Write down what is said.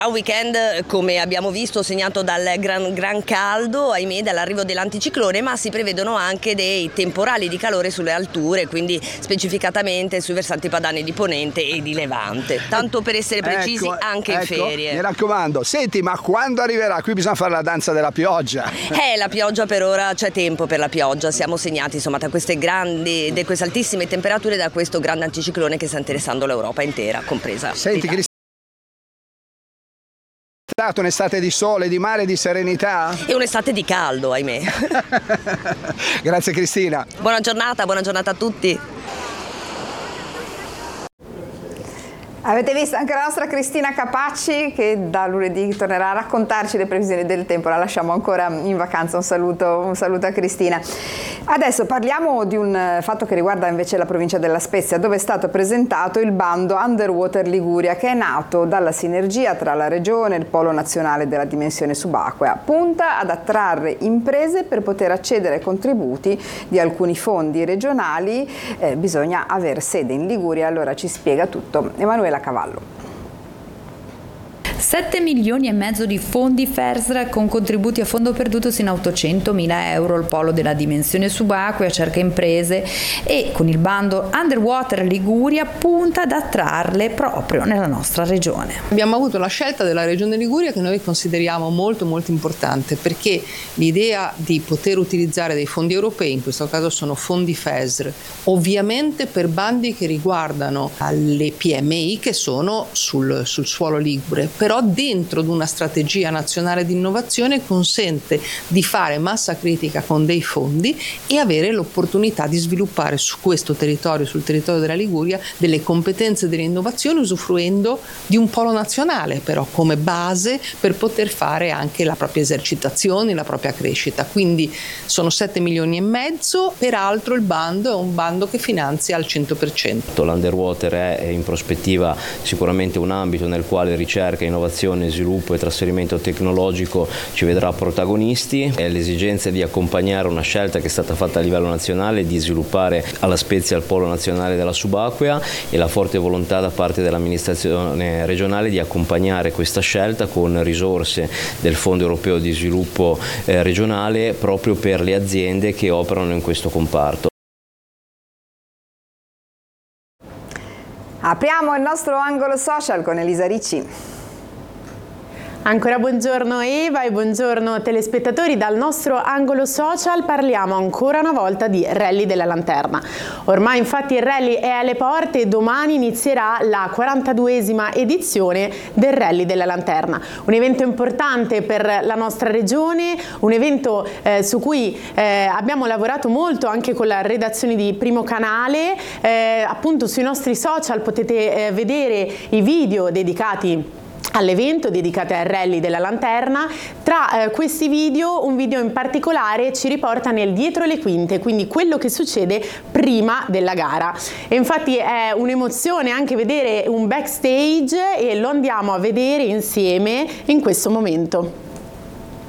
Un weekend, come abbiamo visto, segnato dal gran caldo, ahimè, dall'arrivo dell'anticiclone, ma si prevedono anche dei temporali di calore sulle alture, quindi specificatamente sui versanti padani di Ponente e di Levante. Tanto per essere precisi, anche in ferie. Mi raccomando, senti, ma quando arriverà? Qui bisogna fare la danza della pioggia. La pioggia per ora, c'è tempo per la pioggia, siamo segnati insomma da queste altissime temperature, da questo grande anticiclone che sta interessando l'Europa intera, compresa. Senti, un'estate di sole, di mare, di serenità? E un'estate di caldo, ahimè. Grazie Cristina. Buona giornata a tutti. Avete visto anche la nostra Cristina Capacci che da lunedì tornerà a raccontarci le previsioni del tempo, la lasciamo ancora in vacanza, un saluto a Cristina. Adesso parliamo di un fatto che riguarda invece la provincia della Spezia, dove è stato presentato il bando Underwater Liguria, che è nato dalla sinergia tra la regione e il polo nazionale della dimensione subacquea. Punta ad attrarre imprese per poter accedere ai contributi di alcuni fondi regionali, bisogna avere sede in Liguria, allora ci spiega tutto Emanuela Cavallo. 7,5 milioni di fondi FESR con contributi a fondo perduto sino a 800.000 euro al polo della dimensione subacquea cerca imprese e con il bando Underwater Liguria punta ad attrarle proprio nella nostra regione. Abbiamo avuto la scelta della regione Liguria che noi consideriamo molto importante, perché l'idea di poter utilizzare dei fondi europei, in questo caso sono fondi FESR, ovviamente per bandi che riguardano le PMI che sono sul suolo ligure, però dentro di una strategia nazionale di innovazione consente di fare massa critica con dei fondi e avere l'opportunità di sviluppare su questo territorio, sul territorio della Liguria, delle competenze dell'innovazione usufruendo di un polo nazionale però come base per poter fare anche la propria esercitazione, la propria crescita. Quindi sono 7,5 milioni, peraltro il bando è un bando che finanzia al 100%. L'Underwater è in prospettiva sicuramente un ambito nel quale ricerca, innovazione, sviluppo e trasferimento tecnologico ci vedrà protagonisti. È l'esigenza di accompagnare una scelta che è stata fatta a livello nazionale di sviluppare alla Spezia il polo nazionale della subacquea e la forte volontà da parte dell'amministrazione regionale di accompagnare questa scelta con risorse del Fondo Europeo di Sviluppo regionale proprio per le aziende che operano in questo comparto. Apriamo il nostro angolo social con Elisa Ricci. Ancora buongiorno Eva e buongiorno telespettatori. Dal nostro angolo social parliamo ancora una volta di Rally della Lanterna. Ormai infatti il rally è alle porte e domani inizierà la 42esima edizione del Rally della Lanterna. Un evento importante per la nostra regione, un evento su cui abbiamo lavorato molto anche con la redazione di Primo Canale. Appunto sui nostri social potete vedere i video dedicati all'evento, dedicate al Rally della Lanterna. Tra questi video, un video in particolare ci riporta nel dietro le quinte, quindi quello che succede prima della gara. E infatti è un'emozione anche vedere un backstage e lo andiamo a vedere insieme in questo momento.